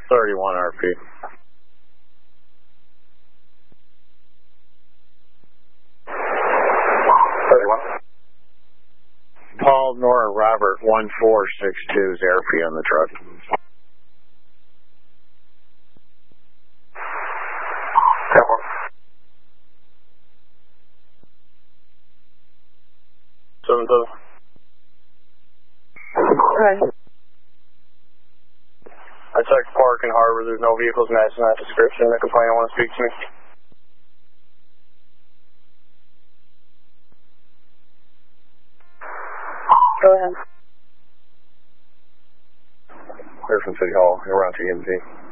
31 RP. Paul, Nora, Robert, 1462 is RP on the truck. I checked Park and Harbor. There's no vehicles matching that description. The complainant want to speak to me. Go ahead. Clear from City Hall. You're around to EMT.